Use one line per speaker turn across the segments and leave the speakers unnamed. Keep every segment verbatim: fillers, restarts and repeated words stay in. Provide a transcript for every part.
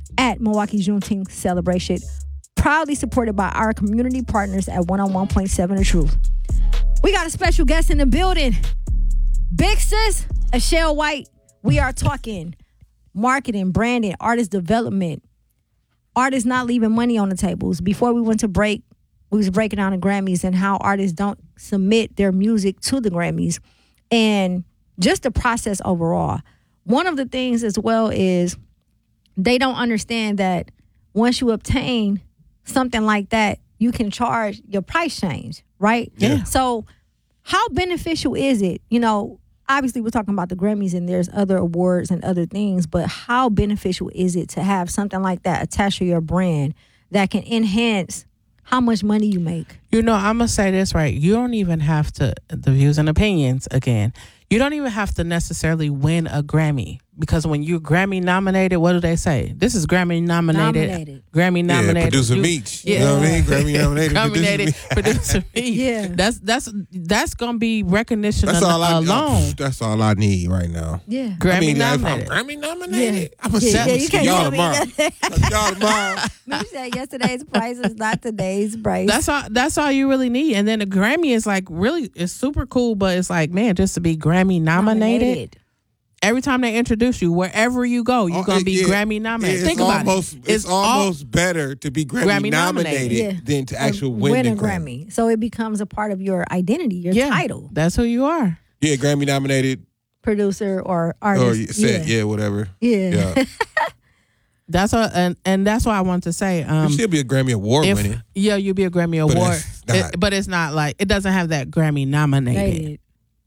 at Milwaukee's Juneteenth celebration. Proudly supported by our community partners at one oh one point seven The Truth. We got a special guest in the building. Big sis, Ashell White. We are talking marketing, branding, artist development, artists not leaving money on the tables. Before we went to break, we was breaking down the Grammys and how artists don't submit their music to the Grammys and just the process overall. One of the things as well is they don't understand that once you obtain something like that, you can charge your price change, right?
Yeah.
So how beneficial is it? You know, obviously we're talking about the Grammys and there's other awards and other things, but how beneficial is it to have something like that attached to your brand that can enhance how much money you make?
You know, I'm going to say this right. You don't even have to, the views and opinions again, you don't even have to necessarily win a Grammy. Because when you're Grammy nominated, what do they say? This is Grammy nominated.
Nominated.
Grammy nominated.
Yeah, producer
you,
Meech.
Yeah.
You know what I mean? Grammy nominated.
Nominated
producer Meech.
producer Meech.
Yeah.
That's that's that's gonna be recognition
That's
al-
all I
alone.
That's all I need right now.
Yeah.
Grammy
I mean,
nominated.
If I'm Grammy nominated,
Yeah.
I'm gonna
Yeah,
sell
yeah, you can't
y'all
tell me
tomorrow.
nothing.
Y'all tomorrow.
You said yesterday's price is not today's price.
That's all. That's all you really need. And then the Grammy is like really, it's super cool. But it's like, man, just to be Grammy nominated.
Nominated.
Every time they introduce you, wherever you go, you're
Oh,
gonna
it-
be
yeah.
Grammy nominated.
It's
Think about
almost,
it.
It's,
all-
almost better to be Grammy,
Grammy
nominated,
nominated.
Yeah.
than to actually
Or
win,
win
the
a
Grammy.
Grammy. So it becomes a part of your identity, your
yeah,
title,
That's who you are.
Yeah, Grammy nominated
producer or
or
artist.
set, yeah. whatever.
Yeah.
Yeah.
That's what, and and that's what I want to say. Um,
you should be a Grammy award
if
winning.
yeah, you'll be a Grammy
But
award,
it's not.
It- but it's not like it doesn't have that Grammy nominated.
Rated.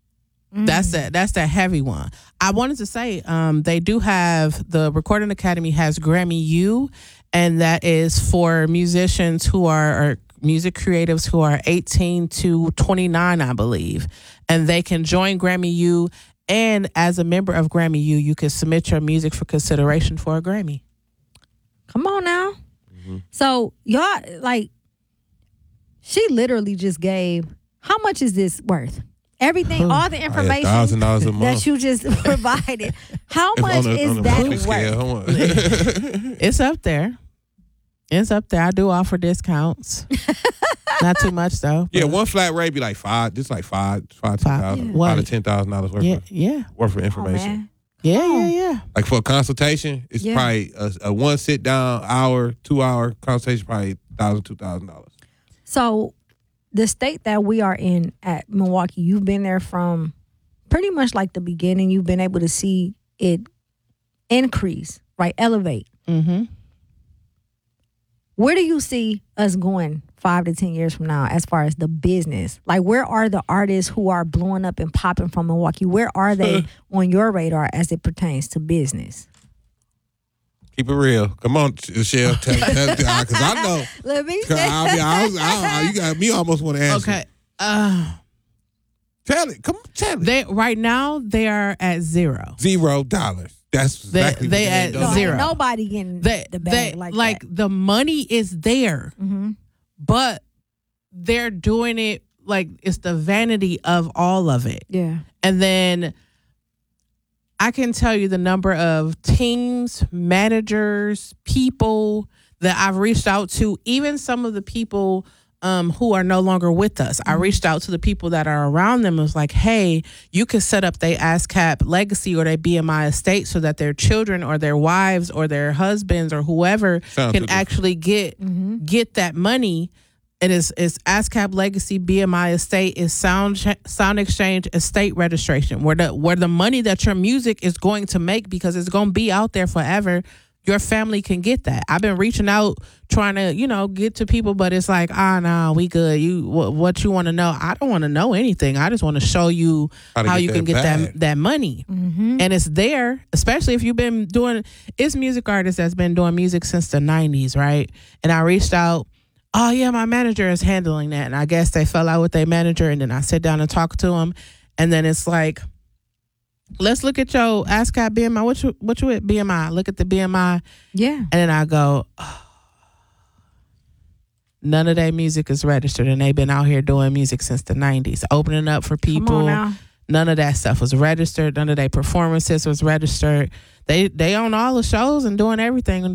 That's that. That's the heavy one. I wanted to say, um, they do have the Recording Academy has Grammy U, and that is for musicians who are or music creatives who are eighteen to twenty-nine, I believe, and they can join Grammy U. And as a member of Grammy U, you can submit your music for consideration for a Grammy.
Come on now. So y'all like, she literally just gave. How much is this worth? Everything, all the information
thousand dollars a month.
that you just provided. How
If
much
on a-
is
on a
that
monthly
worth?
scale, hold on.
It's up there. It's up there. I do offer discounts. Not too much though.
Yeah,
but-
one flat rate be like five, just like five, five, ten
Five.
thousand,
Yeah.
five to ten thousand dollars worth
Yeah,
of
yeah,
worth of
Oh,
information.
man.
yeah,
Oh.
yeah, yeah.
Like for a consultation, it's
Yeah.
probably a, a one sit down hour, two hour consultation, probably thousand, two thousand dollars.
So the state that we are in at Milwaukee, you've been there from pretty much like the beginning. You've been able to see it increase, right? Elevate.
Mm-hmm.
Where do you see us going five to ten years from now as far as the business? Like, where are the artists who are blowing up and popping from Milwaukee? Where are they on your radar as it pertains to business?
Keep it real. Come on, Michelle, tell tell because I know.
Let me
'Cause I'll be, I was, I, you got me almost want to answer.
Okay. Uh,
Tell it. Come on, tell it.
they right now they are at zero.
Zero dollars. That's
They-
exactly
they
what
at
they
No,
done.
zero.
ain't nobody getting
They,
the
they
bag like,
like
that.
the money is there,
Mm-hmm.
but they're doing it like it's the vanity of all of it.
Yeah.
And then I can tell you the number of teams, managers, people that I've reached out to, even some of the people um, who are no longer with us. I reached out to the people that are around them and was like, hey, you can set up their ASCAP legacy or their B M I estate so that their children or their wives or their husbands or whoever
Sounds
can
good.
actually get get that money. It is it's ASCAP legacy, B M I estate, is sound sound exchange estate registration, where the where the money that your music is going to make, because it's going to be out there forever. Your family can get that. I've been reaching out, trying to, you know, get to people, but it's like, ah, no, we good. You, what, what you want to know? I don't want to know anything. I just want to show you
How
how,
to get
you
that
can get
bag.
that that money, and it's there. Especially if you've been doing. It's music artists that's been doing music since the nineties, right? And I reached out. Oh yeah, my manager is handling that, and I guess they fell out with their manager, and then I sit down and talk to him, and then it's like, let's look at your ASCAP B M I. What you what you at B M I? Look at the B M I,
Yeah.
and then I go, oh, none of their music is registered, and they've been out here doing music since the nineties, opening up for
Come
people.
on now.
None of that stuff was registered. None of their performances was registered. They they own all the shows and doing everything.